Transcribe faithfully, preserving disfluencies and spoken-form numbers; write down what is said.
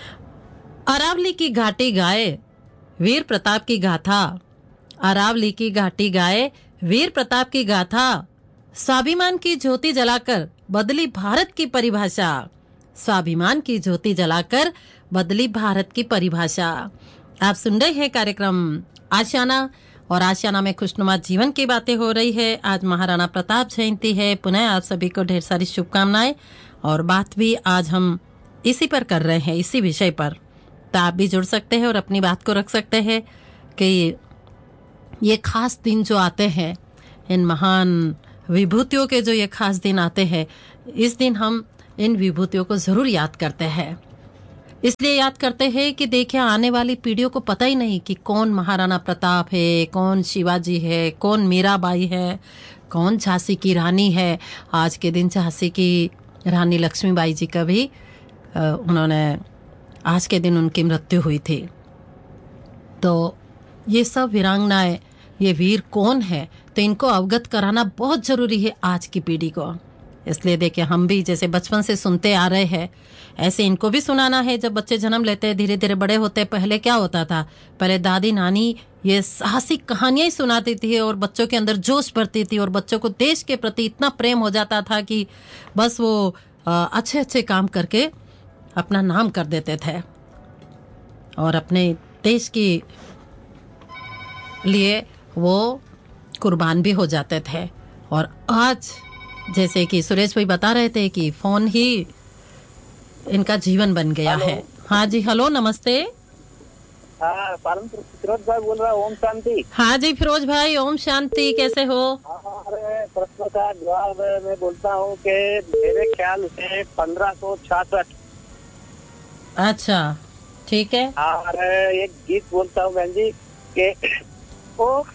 अरावली की घाटी गाए वीर प्रताप की गाथा, अरावली की घाटी गाए वीर प्रताप की गाथा, स्वाभिमान की ज्योति जलाकर बदली भारत की परिभाषा, स्वाभिमान की ज्योति जलाकर बदली भारत की परिभाषा। आप सुन रहे हैं कार्यक्रम आशियाना और आशियाना में खुशनुमा जीवन की बातें हो रही है। आज महाराणा प्रताप जयंती है। पुनः आप सभी को ढेर सारी शुभकामनाएं और बात भी आज हम इसी पर कर रहे हैं, इसी विषय पर। तो आप भी जुड़ सकते हैं और अपनी बात को रख सकते हैं कि ये खास दिन जो आते हैं, इन महान विभूतियों के जो ये खास दिन आते हैं, इस दिन हम इन विभूतियों को जरूर याद करते हैं। इसलिए याद करते हैं कि देखिए आने वाली पीढ़ियों को पता ही नहीं कि कौन महाराणा प्रताप है, कौन शिवाजी है, कौन मीराबाई है, कौन झांसी की रानी है। आज के दिन झांसी की रानी लक्ष्मीबाई जी का भी उन्होंने आज के दिन उनकी मृत्यु हुई थी। तो ये सब वीरांगनाएं, ये वीर कौन है, तो इनको अवगत कराना बहुत जरूरी है आज की पीढ़ी को। इसलिए देखिए हम भी जैसे बचपन से सुनते आ रहे हैं, ऐसे इनको भी सुनाना है। जब बच्चे जन्म लेते हैं, धीरे धीरे बड़े होते हैं, पहले क्या होता था, पहले दादी नानी ये साहसिक कहानियां ही सुनाती थी और बच्चों के अंदर जोश भरती थी और बच्चों को देश के प्रति इतना प्रेम हो जाता था कि बस वो अच्छे अच्छे काम करके अपना नाम कर देते थे और अपने देश के लिए वो कुर्बान भी हो जाते थे। और आज जैसे कि सुरेश भाई बता रहे थे कि फोन ही इनका जीवन बन गया है। हाँ जी, हेलो, नमस्ते। हाँ, फिरोज भाई बोल रहा हूँ। ओम शांति। हाँ जी फिरोज भाई, ओम शांति। कैसे हो? अरे प्रश्न का जवाब मैं बोलता हूँ कि मेरे ख्याल से पंद्रह सौ छियासठ। अच्छा, ठीक है। और एक गीत बोलता हूँ बहन जी के ओ